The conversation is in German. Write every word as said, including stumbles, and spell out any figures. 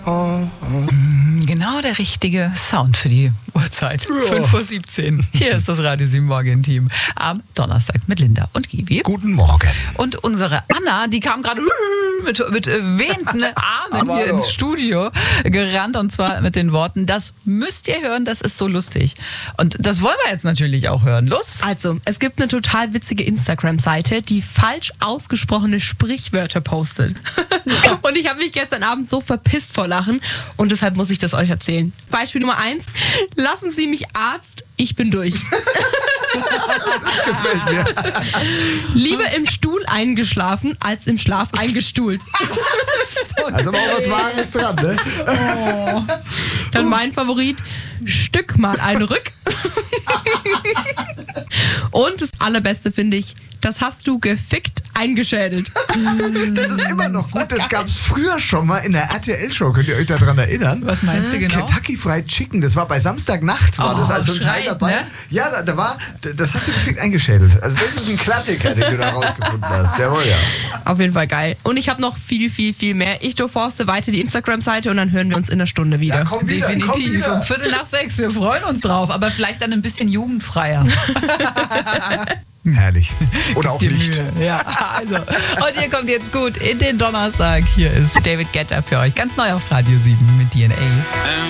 Genau der richtige Sound für die Uhrzeit. Ja. fünf Uhr siebzehn. Hier ist das Radio sieben Morgen-Team am Donnerstag mit Linda und Gibi. Guten Morgen. Und unsere Anna, die kam gerade mit, mit wehenden Armen Aber hier hallo. ins Studio gerannt, und zwar mit den Worten: Das müsst ihr hören, das ist so lustig. Und das wollen wir jetzt natürlich auch hören. Los! Also, es gibt eine total witzige Instagram-Seite, die falsch ausgesprochene Sprichwörter postet. Und ich habe mich gestern Abend so verpisst vor Lachen und deshalb muss ich das euch erzählen. Beispiel Nummer eins: Lassen Sie mich Arzt, ich bin durch. Das gefällt mir. Lieber im Stuhl eingeschlafen, als im Schlaf eingestuhlt. Also aber auch was Wahres dran, ne? Dann mein Favorit: Stück mal ein Rück. Und das Allerbeste finde ich: Das hast du gefickt eingeschädelt. Das ist immer noch gut. Das gab es früher schon mal in der R T L-Show. Könnt ihr euch daran erinnern? Was meinst du genau? Kentucky Fried Chicken. Das war bei Samstagnacht. War Oh, das also ein Teil schreit, dabei? ne? Ja, da, da war, das hast du gefickt eingeschädelt. Also das ist ein Klassiker, den du da rausgefunden hast. Jawohl, ja. Auf jeden Fall geil. Und ich habe noch viel, viel, viel mehr. Ich durchforste weiter die Instagram-Seite und dann hören wir uns in einer Stunde wieder. Ja, komm wieder, komm Definitiv. wieder. Um Viertel nach sechs. Wir freuen uns drauf. Aber vielleicht dann ein bisschen jugendfreier. Herrlich. Oder auch Die nicht. Mühe. Ja, also. Und ihr kommt jetzt gut in den Donnerstag. Hier ist David Guetta für euch. Ganz neu auf Radio sieben mit D N A.